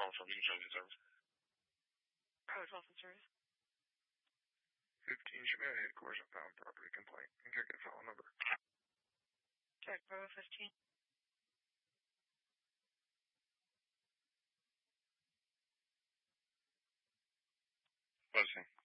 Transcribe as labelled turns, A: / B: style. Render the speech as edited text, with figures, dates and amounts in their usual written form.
A: call from Utility Service.
B: Bravo 12 in service.
A: 15 Chimera headquarters, I found property complaint. Can I get a file number?
B: Check Bravo 15.
A: Listening.